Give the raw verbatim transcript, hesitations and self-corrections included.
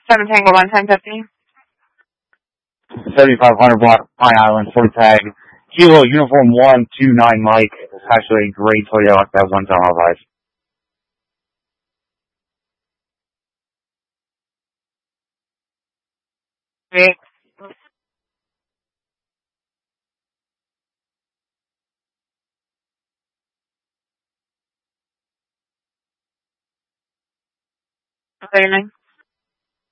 seven Tango one ten fifty. thirty-five hundred block Pine Island, full tag. Kilo Uniform one two nine Mike. Actually, a great Toyota that one time of life. Great. thirty-nine.